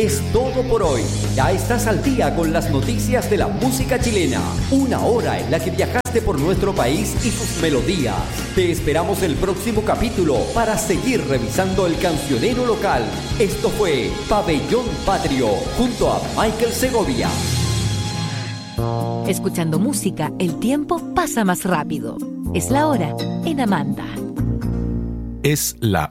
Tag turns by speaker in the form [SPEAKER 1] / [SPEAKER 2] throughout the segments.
[SPEAKER 1] Es todo por hoy. Ya estás al día con las noticias de la música chilena. Una hora en la que viajaste por nuestro país y sus melodías. Te esperamos el próximo capítulo para seguir revisando el cancionero local. Esto fue Pabellón Patrio junto a Michael Segovia.
[SPEAKER 2] Escuchando música, el tiempo pasa más rápido. Es la hora en Amanda.
[SPEAKER 3] Es la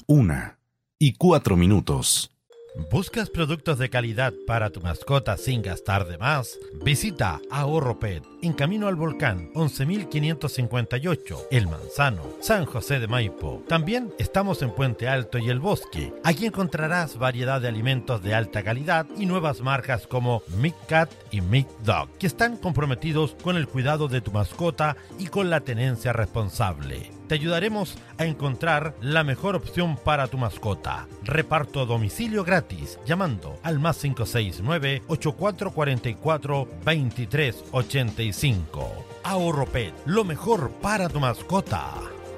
[SPEAKER 3] 1:04.
[SPEAKER 4] ¿Buscas productos de calidad para tu mascota sin gastar de más? Visita Ahorro Pet, en camino al volcán, 11.558, El Manzano, San José de Maipo. También estamos en Puente Alto y El Bosque. Aquí encontrarás variedad de alimentos de alta calidad y nuevas marcas como Meat Cat y Meat Dog, que están comprometidos con el cuidado de tu mascota y con la tenencia responsable. Te ayudaremos a encontrar la mejor opción para tu mascota. Reparto a domicilio gratis llamando al +569 8444 2385. Ahorro Pet, lo mejor para tu mascota.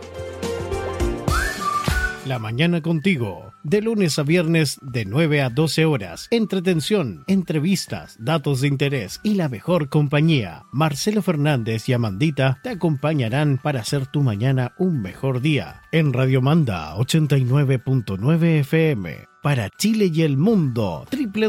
[SPEAKER 5] La mañana contigo, de lunes a viernes de 9 a 12 horas. Entretención, entrevistas, datos de interés y la mejor compañía. Marcelo Fernández y Amandita te acompañarán para hacer tu mañana un mejor día. En Radio Manda 89.9 FM. Para Chile y el mundo,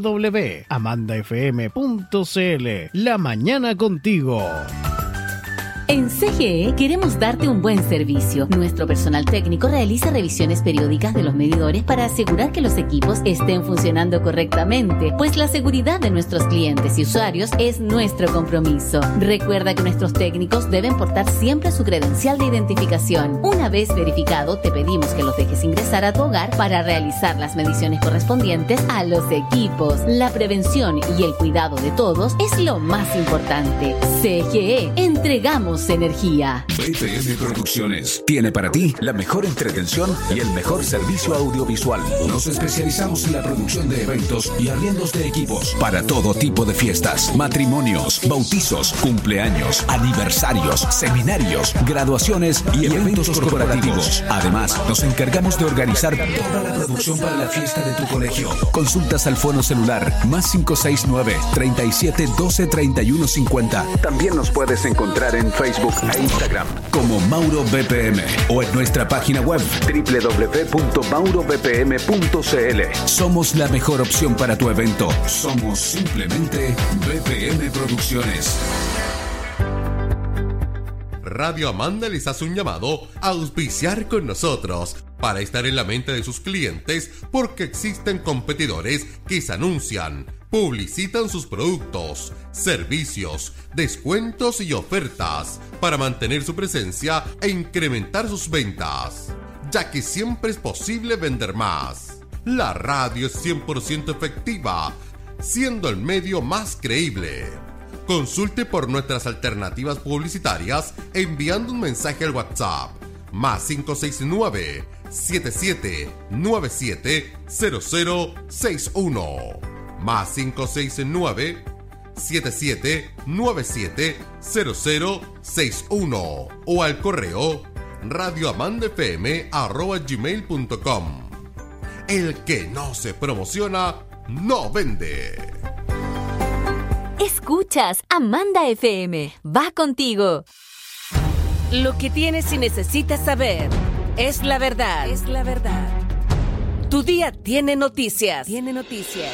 [SPEAKER 5] www.amandafm.cl. La mañana contigo.
[SPEAKER 2] En CGE queremos darte un buen servicio. Nuestro personal técnico realiza revisiones periódicas de los medidores para asegurar que los equipos estén funcionando correctamente, pues la seguridad de nuestros clientes y usuarios es nuestro compromiso. Recuerda que nuestros técnicos deben portar siempre su credencial de identificación. Una vez verificado, te pedimos que los dejes ingresar a tu hogar para realizar las mediciones correspondientes a los equipos. La prevención y el cuidado de todos es lo más importante. CGE, entregamos energía.
[SPEAKER 6] BPM Producciones tiene para ti la mejor entretención y el mejor servicio audiovisual. Nos especializamos en la producción de eventos y arriendos de equipos para todo tipo de fiestas, matrimonios, bautizos, cumpleaños, aniversarios, seminarios, graduaciones y eventos corporativos. Además, nos encargamos de organizar toda la producción para la fiesta de tu colegio. Consultas al fono celular +569 37 12 31 50. También nos puedes encontrar en Facebook e Instagram como Mauro BPM o en nuestra página web www.maurobpm.cl. Somos la mejor opción para tu evento. Somos simplemente BPM Producciones.
[SPEAKER 7] Radio Amanda les hace un llamado a auspiciar con nosotros para estar en la mente de sus clientes, porque existen competidores que se anuncian, publicitan sus productos, servicios, descuentos y ofertas para mantener su presencia e incrementar sus ventas, ya que siempre es posible vender más. La radio es 100% efectiva, siendo el medio más creíble. Consulte por nuestras alternativas publicitarias enviando un mensaje al WhatsApp +569 7797 0061 +569 7797 0061 o al correo radioamandafm@gmail.com. El que no se promociona no vende.
[SPEAKER 2] Escuchas Amanda FM. Va contigo.
[SPEAKER 8] Lo que tienes y necesitas saber es la verdad. Es la verdad. Tu día tiene noticias. Tiene noticias.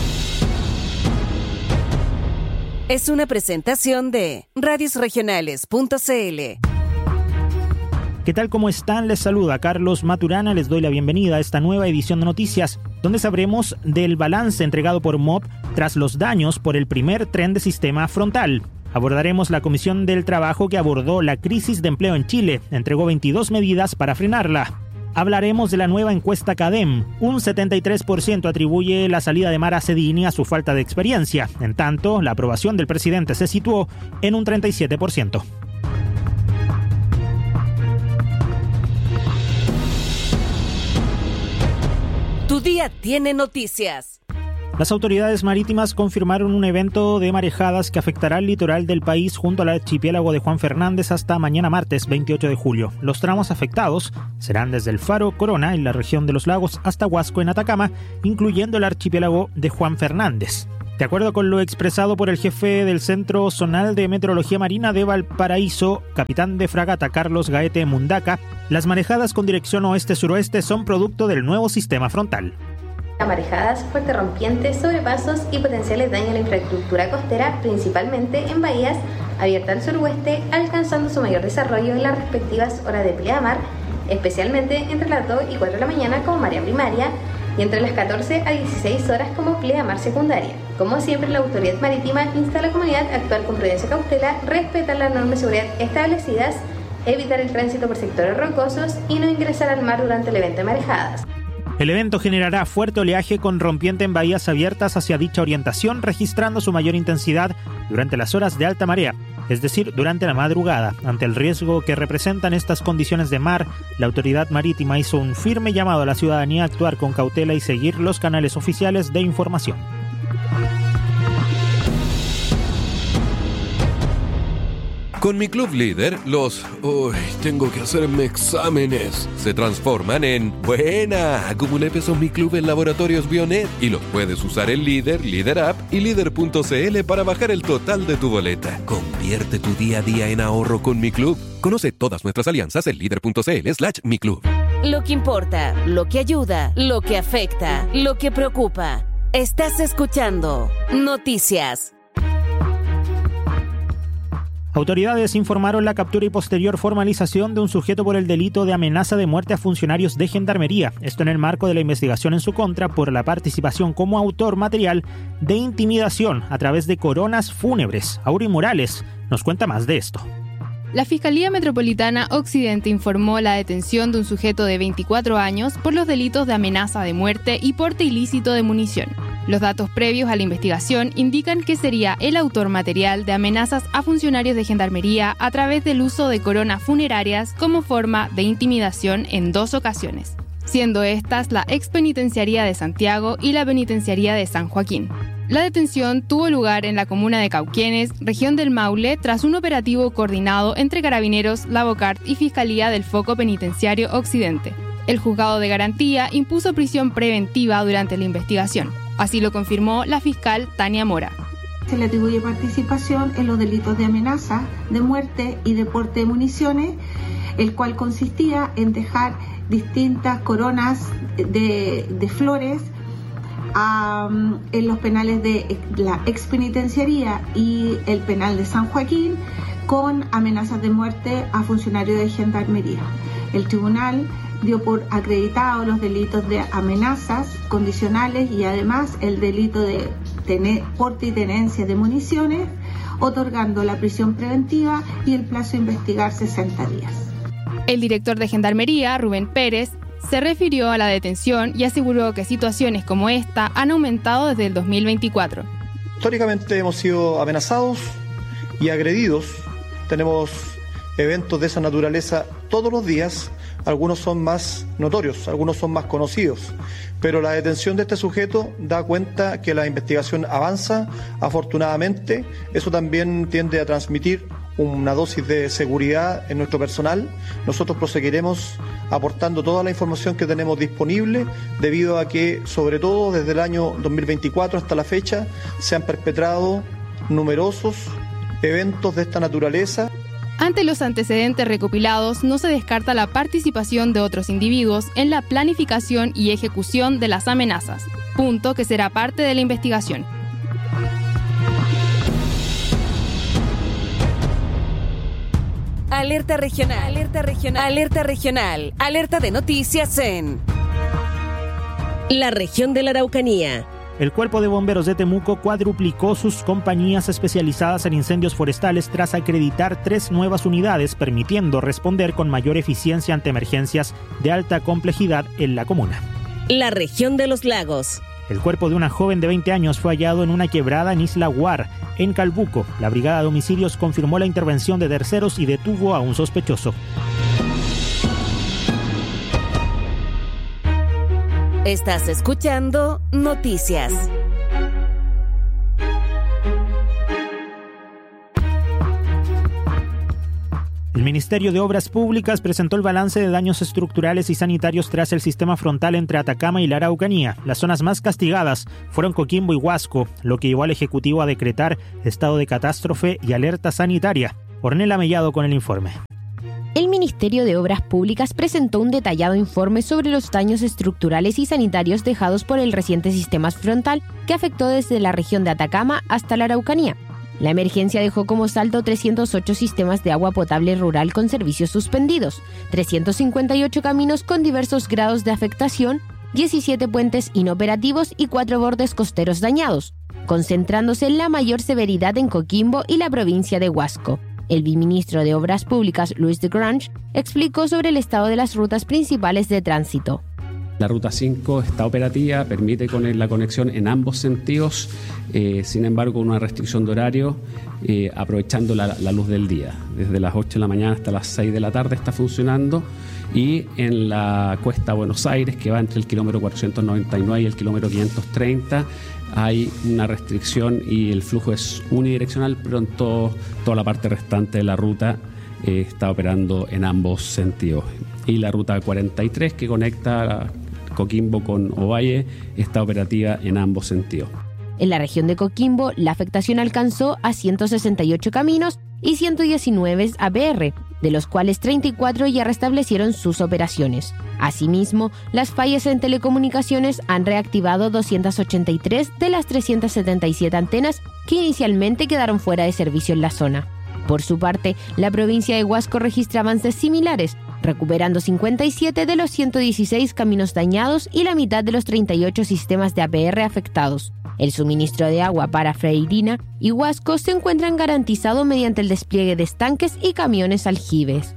[SPEAKER 8] Es una presentación de radiosregionales.cl.
[SPEAKER 9] ¿Qué tal? ¿Cómo están? Les saluda Carlos Maturana. Les doy la bienvenida a esta nueva edición de noticias, donde sabremos del balance entregado por MOP tras los daños por el primer tren de sistema frontal. Abordaremos la Comisión del Trabajo que abordó la crisis de empleo en Chile. Entregó 22 medidas para frenarla. Hablaremos de la nueva encuesta CADEM. Un 73% atribuye la salida de Mara Cedini a su falta de experiencia. En tanto, la aprobación del presidente se situó en un 37%.
[SPEAKER 8] Tu día tiene noticias.
[SPEAKER 9] Las autoridades marítimas confirmaron un evento de marejadas que afectará el litoral del país junto al archipiélago de Juan Fernández hasta mañana martes 28 de julio. Los tramos afectados serán desde el Faro Corona en la región de los lagos hasta Huasco en Atacama, incluyendo el archipiélago de Juan Fernández. De acuerdo con lo expresado por el jefe del Centro Zonal de Meteorología Marina de Valparaíso, capitán de fragata Carlos Gaete Mundaca, las marejadas con dirección oeste-suroeste son producto del nuevo sistema frontal.
[SPEAKER 10] Marejadas, fuertes rompientes, sobrepasos y potenciales daños a la infraestructura costera, principalmente en bahías abiertas al suroeste, alcanzando su mayor desarrollo en las respectivas horas de pleamar, especialmente entre las 2 y 4 de la mañana como marea primaria, y entre las 14 a 16 horas como pleamar secundaria. Como siempre, la autoridad marítima insta a la comunidad a actuar con prudencia y cautela, respetar las normas de seguridad establecidas, evitar el tránsito por sectores rocosos y no ingresar al mar durante el evento de marejadas.
[SPEAKER 9] El evento generará fuerte oleaje con rompiente en bahías abiertas hacia dicha orientación, registrando su mayor intensidad durante las horas de alta marea, es decir, durante la madrugada. Ante el riesgo que representan estas condiciones de mar, la autoridad marítima hizo un firme llamado a la ciudadanía a actuar con cautela y seguir los canales oficiales de información.
[SPEAKER 11] Con mi Club Líder, tengo que hacerme exámenes, se transforman en buena. Acumulé pesos Mi Club en Laboratorios Bionet y los puedes usar en Líder, Líder App y Líder.cl para bajar el total de tu boleta. Convierte tu día a día en ahorro con Mi Club. Conoce todas nuestras alianzas en Líder.cl/Mi Club.
[SPEAKER 8] Lo que importa, lo que ayuda, lo que afecta, lo que preocupa. Estás escuchando Noticias.
[SPEAKER 9] Autoridades informaron la captura y posterior formalización de un sujeto por el delito de amenaza de muerte a funcionarios de Gendarmería. Esto en el marco de la investigación en su contra por la participación como autor material de intimidación a través de coronas fúnebres. Auri Morales nos cuenta más de esto.
[SPEAKER 12] La Fiscalía Metropolitana Occidente informó la detención de un sujeto de 24 años por los delitos de amenaza de muerte y porte ilícito de munición. Los datos previos a la investigación indican que sería el autor material de amenazas a funcionarios de Gendarmería a través del uso de coronas funerarias como forma de intimidación en 2 ocasiones, siendo estas la expenitenciaría de Santiago y la penitenciaría de San Joaquín. La detención tuvo lugar en la comuna de Cauquenes, región del Maule, tras un operativo coordinado entre Carabineros, la Bocart y Fiscalía del Foco Penitenciario Occidente. El juzgado de garantía impuso prisión preventiva durante la investigación. Así lo confirmó la fiscal Tania Mora.
[SPEAKER 13] Se le atribuye participación en los delitos de amenaza, de muerte y de porte de municiones, el cual consistía en dejar distintas coronas de flores en los penales de la expenitenciaría y el penal de San Joaquín con amenazas de muerte a funcionarios de Gendarmería. El tribunal dio por acreditado los delitos de amenazas condicionales y además el delito de porte y tenencia de municiones, otorgando la prisión preventiva y el plazo de investigar 60 días.
[SPEAKER 12] El director de Gendarmería, Rubén Pérez, se refirió a la detención y aseguró que situaciones como esta han aumentado desde el 2024.
[SPEAKER 14] Históricamente hemos sido amenazados y agredidos. Tenemos eventos de esa naturaleza todos los días. Algunos son más notorios, algunos son más conocidos, pero la detención de este sujeto da cuenta que la investigación avanza, afortunadamente. Eso también tiende a transmitir una dosis de seguridad en nuestro personal. Nosotros proseguiremos aportando toda la información que tenemos disponible, debido a que, sobre todo desde el año 2024 hasta la fecha, se han perpetrado numerosos eventos de esta naturaleza.
[SPEAKER 12] Ante los antecedentes recopilados, no se descarta la participación de otros individuos en la planificación y ejecución de las amenazas, punto que será parte de la investigación.
[SPEAKER 8] Alerta regional, alerta regional, alerta regional, alerta de noticias en la región de la Araucanía.
[SPEAKER 9] El Cuerpo de Bomberos de Temuco cuadruplicó sus compañías especializadas en incendios forestales tras acreditar 3 nuevas unidades, permitiendo responder con mayor eficiencia ante emergencias de alta complejidad en la comuna.
[SPEAKER 8] La región de los lagos.
[SPEAKER 9] El cuerpo de una joven de 20 años fue hallado en una quebrada en Isla Guar, en Calbuco. La Brigada de Homicidios confirmó la intervención de terceros y detuvo a un sospechoso.
[SPEAKER 8] Estás escuchando Noticias.
[SPEAKER 9] Ministerio de Obras Públicas presentó el balance de daños estructurales y sanitarios tras el sistema frontal entre Atacama y la Araucanía. Las zonas más castigadas fueron Coquimbo y Huasco, lo que llevó al Ejecutivo a decretar estado de catástrofe y alerta sanitaria. Ornella Mellado con el informe.
[SPEAKER 15] El Ministerio de Obras Públicas presentó un detallado informe sobre los daños estructurales y sanitarios dejados por el reciente sistema frontal que afectó desde la región de Atacama hasta la Araucanía. La emergencia dejó como saldo 308 sistemas de agua potable rural con servicios suspendidos, 358 caminos con diversos grados de afectación, 17 puentes inoperativos y 4 bordes costeros dañados, concentrándose la mayor severidad en Coquimbo y la provincia de Huasco. El viceministro de Obras Públicas, Luis de Grange, explicó sobre el estado de las rutas principales de tránsito.
[SPEAKER 16] La Ruta 5 está operativa, permite la conexión en ambos sentidos, sin embargo una restricción de horario, aprovechando la luz del día. Desde las 8 de la mañana hasta las 6 de la tarde está funcionando, y en la Cuesta Buenos Aires, que va entre el kilómetro 499 y el kilómetro 530, hay una restricción y el flujo es unidireccional, pero en toda la parte restante de la ruta está operando en ambos sentidos. Y la Ruta 43, que conecta Coquimbo con Ovalle, está operativa en ambos sentidos.
[SPEAKER 15] En la región de Coquimbo, la afectación alcanzó a 168 caminos y 119 APR, de los cuales 34 ya restablecieron sus operaciones. Asimismo, las fallas en telecomunicaciones han reactivado 283 de las 377 antenas que inicialmente quedaron fuera de servicio en la zona. Por su parte, la provincia de Huasco registra avances similares, recuperando 57 de los 116 caminos dañados y la mitad de los 38 sistemas de APR afectados. El suministro de agua para Freirina y Huasco se encuentran garantizados mediante el despliegue de estanques y camiones aljibes.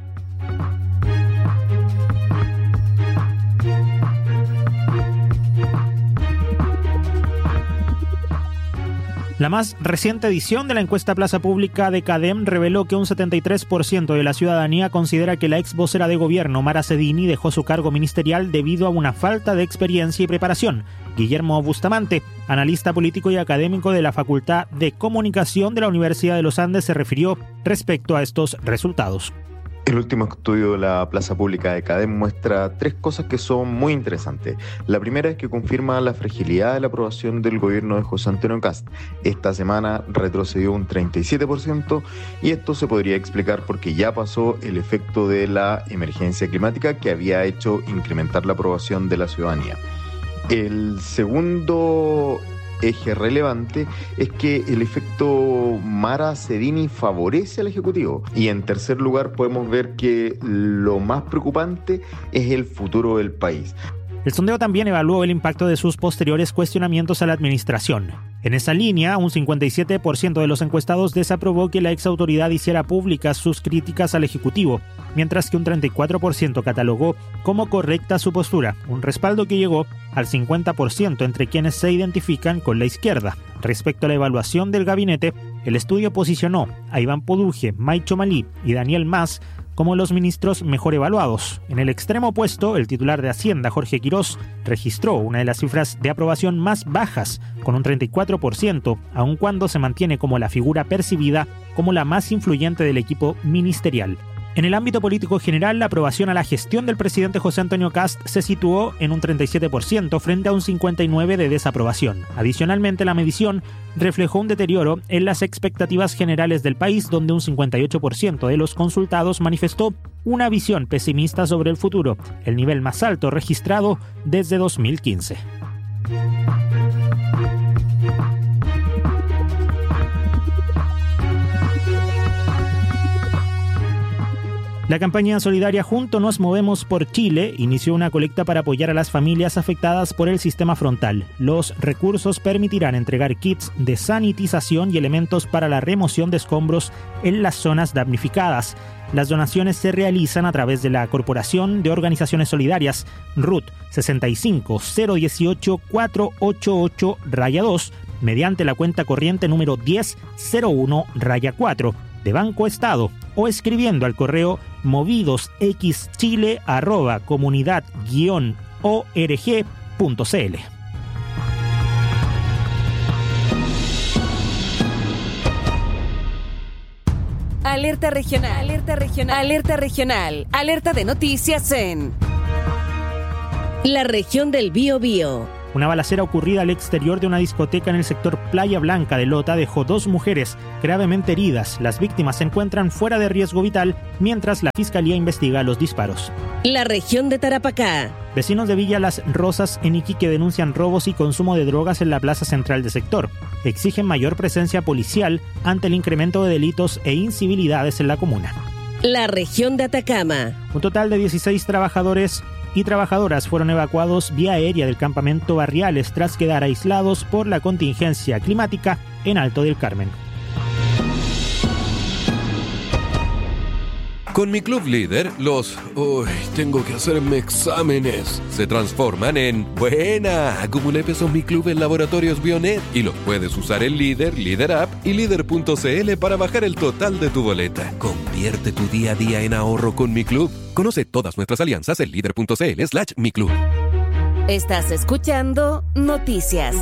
[SPEAKER 9] La más reciente edición de la encuesta Plaza Pública de CADEM reveló que un 73% de la ciudadanía considera que la ex vocera de gobierno, Mara Cedini, dejó su cargo ministerial debido a una falta de experiencia y preparación. Guillermo Bustamante, analista político y académico de la Facultad de Comunicación de la Universidad de los Andes, se refirió respecto a estos resultados.
[SPEAKER 17] El último estudio de la Plaza Pública de CADEM muestra 3 cosas que son muy interesantes. La primera es que confirma la fragilidad de la aprobación del gobierno de José Antonio Kast. Esta semana retrocedió un 37% y esto se podría explicar porque ya pasó el efecto de la emergencia climática que había hecho incrementar la aprobación de la ciudadanía. El segundo eje relevante es que el efecto Mara Cedini favorece al Ejecutivo. Y en tercer lugar podemos ver que lo más preocupante es el futuro del país.
[SPEAKER 9] El sondeo también evaluó el impacto de sus posteriores cuestionamientos a la administración. En esa línea, un 57% de los encuestados desaprobó que la exautoridad hiciera públicas sus críticas al Ejecutivo, mientras que un 34% catalogó como correcta su postura, un respaldo que llegó al 50% entre quienes se identifican con la izquierda. Respecto a la evaluación del gabinete, el estudio posicionó a Iván Poduje, Maicho Malí y Daniel Mas como los ministros mejor evaluados. En el extremo opuesto, el titular de Hacienda, Jorge Quirós, registró una de las cifras de aprobación más bajas, con un 34%, aun cuando se mantiene como la figura percibida como la más influyente del equipo ministerial. En el ámbito político general, la aprobación a la gestión del presidente José Antonio Kast se situó en un 37% frente a un 59% de desaprobación. Adicionalmente, la medición reflejó un deterioro en las expectativas generales del país, donde un 58% de los consultados manifestó una visión pesimista sobre el futuro, el nivel más alto registrado desde 2015. La campaña solidaria Juntos Nos Movemos por Chile inició una colecta para apoyar a las familias afectadas por el sistema frontal. Los recursos permitirán entregar kits de sanitización y elementos para la remoción de escombros en las zonas damnificadas. Las donaciones se realizan a través de la Corporación de Organizaciones Solidarias RUT 65-018-488-2 mediante la cuenta corriente número 1001-4 de Banco Estado o escribiendo al correo movidosxchile@comunidad-org.cl.
[SPEAKER 8] Alerta regional. Alerta regional. Alerta regional. Alerta de noticias en la región del Biobío.
[SPEAKER 9] Una balacera ocurrida al exterior de una discoteca en el sector Playa Blanca de Lota dejó 2 mujeres gravemente heridas. Las víctimas se encuentran fuera de riesgo vital mientras la fiscalía investiga los disparos.
[SPEAKER 8] La región de Tarapacá.
[SPEAKER 9] Vecinos de Villa Las Rosas en Iquique denuncian robos y consumo de drogas en la plaza central del sector. Exigen mayor presencia policial ante el incremento de delitos e incivilidades en la comuna.
[SPEAKER 8] La región de Atacama.
[SPEAKER 9] Un total de 16 trabajadores y trabajadoras fueron evacuados vía aérea del campamento Barriales tras quedar aislados por la contingencia climática en Alto del Carmen.
[SPEAKER 11] Con mi Club Líder, los tengo que hacerme exámenes se transforman en buena. Acumulé pesos Mi Club en Laboratorios Bionet y los puedes usar en Líder, Líder App y Líder.cl para bajar el total de tu boleta. Convierte tu día a día en ahorro con Mi Club. Conoce todas nuestras alianzas en Líder.cl/Mi Club.
[SPEAKER 8] Estás escuchando Noticias.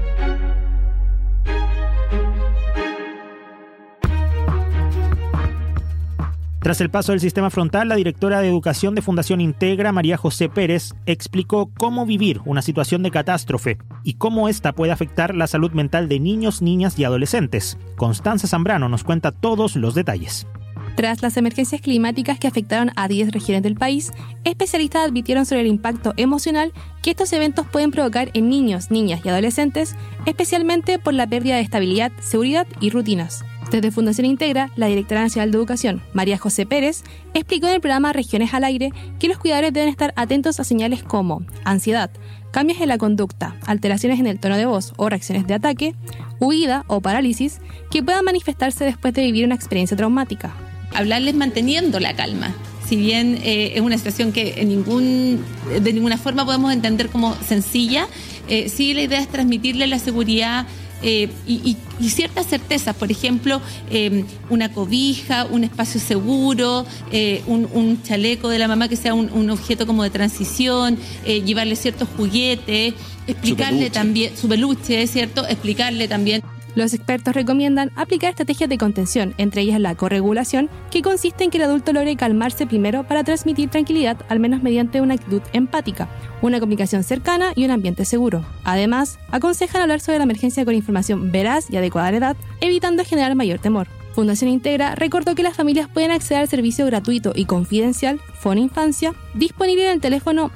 [SPEAKER 9] Tras el paso del sistema frontal, la directora de Educación de Fundación Integra, María José Pérez, explicó cómo vivir una situación de catástrofe y cómo esta puede afectar la salud mental de niños, niñas y adolescentes. Constanza Zambrano nos cuenta todos los detalles.
[SPEAKER 18] Tras las emergencias climáticas que afectaron a 10 regiones del país, especialistas advirtieron sobre el impacto emocional que estos eventos pueden provocar en niños, niñas y adolescentes, especialmente por la pérdida de estabilidad, seguridad y rutinas. Desde Fundación Integra, la directora nacional de Educación, María José Pérez, explicó en el programa Regiones al Aire que los cuidadores deben estar atentos a señales como ansiedad, cambios en la conducta, alteraciones en el tono de voz o reacciones de ataque, huida o parálisis que puedan manifestarse después de vivir una experiencia traumática.
[SPEAKER 19] Hablarles manteniendo la calma. Si bien es una situación que de ninguna forma podemos entender como sencilla, sí la idea es transmitirle la seguridad y ciertas certezas, por ejemplo, una cobija, un espacio seguro, un chaleco de la mamá que sea un objeto como de transición, llevarle ciertos juguetes, explicarle también, su peluche, ¿cierto? Explicarle también.
[SPEAKER 18] Los expertos recomiendan aplicar estrategias de contención, entre ellas la corregulación, que consiste en que el adulto logre calmarse primero para transmitir tranquilidad, al menos mediante una actitud empática, una comunicación cercana y un ambiente seguro. Además, aconsejan hablar sobre la emergencia con información veraz y adecuada a la edad, evitando generar mayor temor. Fundación Integra recordó que las familias pueden acceder al servicio gratuito y confidencial Fon Infancia, disponible en el teléfono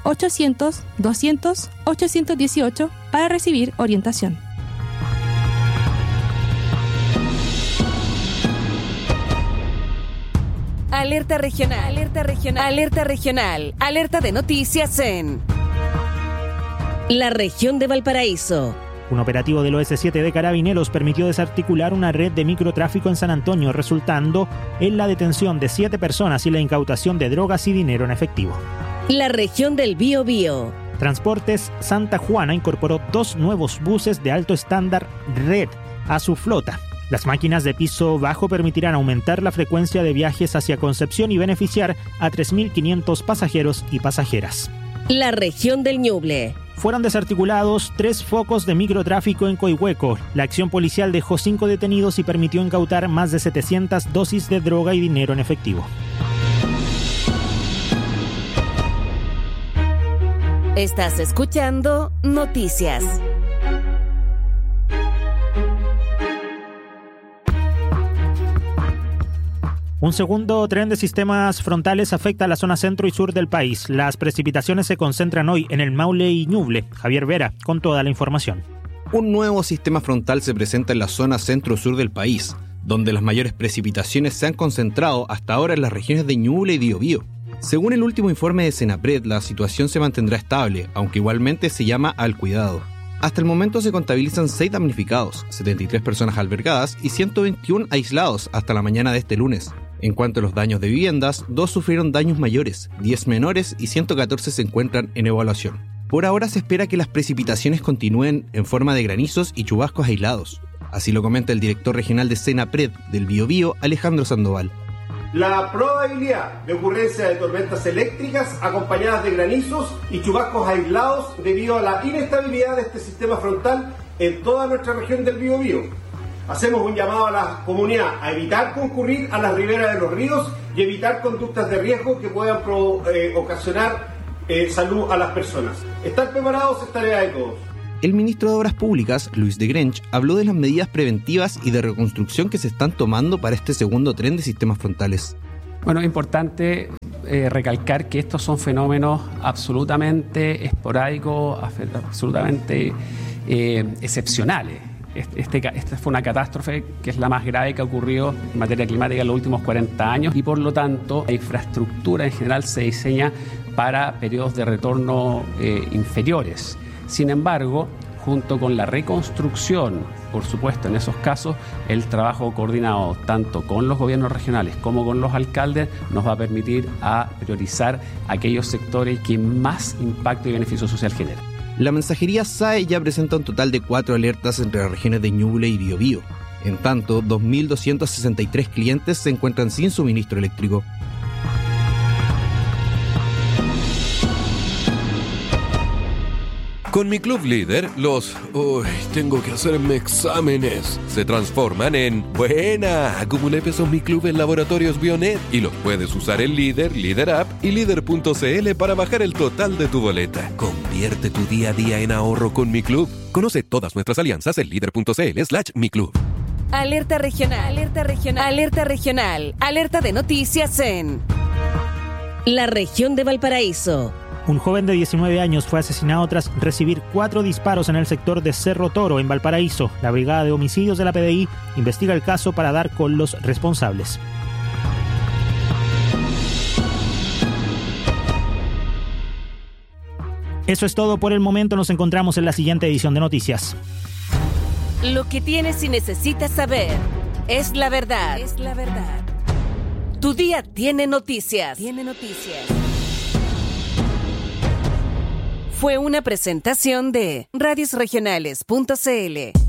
[SPEAKER 18] 800-200-818 para recibir orientación.
[SPEAKER 8] Alerta regional, alerta regional, alerta regional, alerta de noticias en la región de Valparaíso.
[SPEAKER 9] Un operativo del OS7 de Carabineros permitió desarticular una red de microtráfico en San Antonio, resultando en la detención de 7 personas y la incautación de drogas y dinero en efectivo.
[SPEAKER 8] La región del Biobío.
[SPEAKER 9] Transportes Santa Juana incorporó 2 nuevos buses de alto estándar Red a su flota. Las máquinas de piso bajo permitirán aumentar la frecuencia de viajes hacia Concepción y beneficiar a 3.500 pasajeros y pasajeras.
[SPEAKER 8] La región del Ñuble.
[SPEAKER 9] Fueron desarticulados 3 focos de microtráfico en Coihueco. La acción policial dejó 5 detenidos y permitió incautar más de 700 dosis de droga y dinero en efectivo.
[SPEAKER 8] Estás escuchando Noticias.
[SPEAKER 9] Un segundo tren de sistemas frontales afecta a la zona centro y sur del país. Las precipitaciones se concentran hoy en el Maule y Ñuble. Javier Vera, con toda la información.
[SPEAKER 20] Un nuevo sistema frontal se presenta en la zona centro-sur del país, donde las mayores precipitaciones se han concentrado hasta ahora en las regiones de Ñuble y Biobío. Según el último informe de Senapred, la situación se mantendrá estable, aunque igualmente se llama al cuidado. Hasta el momento se contabilizan 6 damnificados, 73 personas albergadas y 121 aislados hasta la mañana de este lunes. En cuanto a los daños de viviendas, 2 sufrieron daños mayores, 10 menores y 114 se encuentran en evaluación. Por ahora se espera que las precipitaciones continúen en forma de granizos y chubascos aislados. Así lo comenta el director regional de Senapred del Biobío, Alejandro Sandoval.
[SPEAKER 21] La probabilidad de ocurrencia de tormentas eléctricas acompañadas de granizos y chubascos aislados debido a la inestabilidad de este sistema frontal en toda nuestra región del Biobío. Hacemos un llamado a la comunidad a evitar concurrir a las riberas de los ríos y evitar conductas de riesgo que puedan ocasionar salud a las personas. Estar preparados es tarea de todos.
[SPEAKER 20] El ministro de Obras Públicas, Luis de Grench, habló de las medidas preventivas y de reconstrucción que se están tomando para este segundo tren de sistemas frontales.
[SPEAKER 16] Bueno, es importante recalcar que estos son fenómenos absolutamente esporádicos, absolutamente excepcionales. Esta fue una catástrofe que es la más grave que ha ocurrido en materia climática en los últimos 40 años y por lo tanto la infraestructura en general se diseña para periodos de retorno inferiores. Sin embargo, junto con la reconstrucción, por supuesto, en esos casos, el trabajo coordinado tanto con los gobiernos regionales como con los alcaldes nos va a permitir a priorizar aquellos sectores que más impacto y beneficio social generan.
[SPEAKER 20] La mensajería SAE ya presenta un total de 4 alertas entre las regiones de Ñuble y Biobío. En tanto, 2.263 clientes se encuentran sin suministro eléctrico.
[SPEAKER 11] Con mi Club Líder, los tengo que hacerme exámenes se transforman en buena. Acumulé pesos mi Club en Laboratorios Bionet y los puedes usar en Líder, Líder App y Líder.cl para bajar el total de tu boleta. Convierte tu día a día en ahorro con mi Club. Conoce todas nuestras alianzas en Líder.cl/mi Club.
[SPEAKER 8] Alerta regional, alerta regional, alerta regional, alerta de noticias en la región de Valparaíso.
[SPEAKER 9] Un joven de 19 años fue asesinado tras recibir 4 disparos en el sector de Cerro Toro, en Valparaíso. La Brigada de Homicidios de la PDI investiga el caso para dar con los responsables. Eso es todo por el momento. Nos encontramos en la siguiente edición de Noticias.
[SPEAKER 8] Lo que tienes y necesitas saber es la verdad. Es la verdad. Tu día tiene noticias. Tiene noticias. Fue una presentación de radiosregionales.cl.